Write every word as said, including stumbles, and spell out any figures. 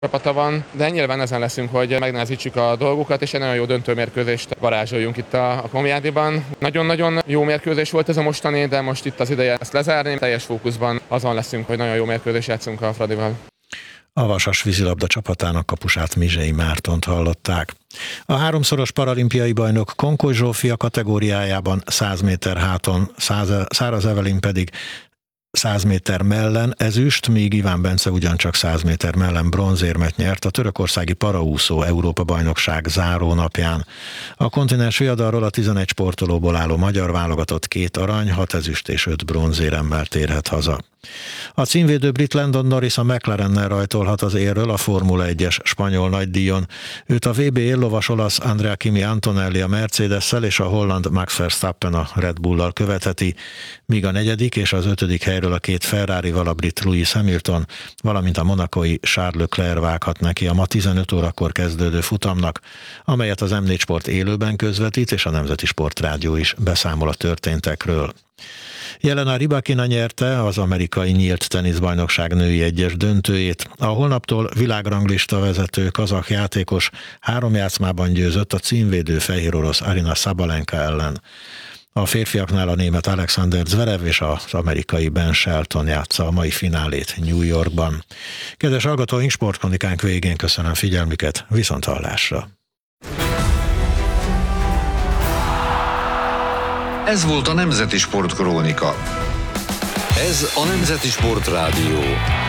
csapata van, de nyilván ezen leszünk, hogy megnehezítsük a dolgokat, és egy nagyon jó döntőmérkőzést varázsoljunk itt a, a Komjádiban. Nagyon-nagyon jó mérkőzés volt ez a mostani, de most itt az ideje ezt lezárni. Teljes fókuszban azon leszünk, hogy nagyon jó mérkőzést játszunk a Fradival. A Vasas vízilabda csapatának kapusát, Mizsei Mártont hallották. A háromszoros paralimpiai bajnok Konkoly Zsófia kategóriájában száz méter háton, Száraz Evelin pedig száz méter mellen ezüst, míg Iván Bence ugyancsak száz méter mellen bronzérmet nyert a törökországi paraúszó Európa-bajnokság zárónapján. A kontinens viadalról a tizenegy sportolóból álló magyar válogatott két arany, hat ezüst és öt bronzéremmel térhet haza. A címvédő brit Landon Norris a McLarennel rajtolhat az érről a Formula egyes spanyol nagydíjon. Őt a vé bé éllovas olasz Andrea Kimi Antonelli a Mercedes-szel és a holland Max Verstappen a Red Bull-lal követheti, míg a negyedik és az ötödik helyről a két Ferrarival a brit Lewis Hamilton, valamint a monacói Charles Leclerc vághat neki a ma tizenöt órakor kezdődő futamnak, amelyet az em négy Sport élőben közvetít, és a Nemzeti Sportrádió is beszámol a történtekről. Jelena Rybakina nyerte az amerikai nyílt teniszbajnokság női egyes döntőjét. A holnaptól világranglista vezető kazah játékos három játszmában győzött a címvédő fehérorosz Aryna Sabalenka ellen. A férfiaknál a német Alexander Zverev és az amerikai Ben Shelton játsza a mai finálét New Yorkban. Kedves hallgatóink, sportkronikánk végén köszönöm figyelmüket, viszonthallásra! Ez volt a Nemzeti Sportkrónika. Ez a Nemzeti Sportrádió.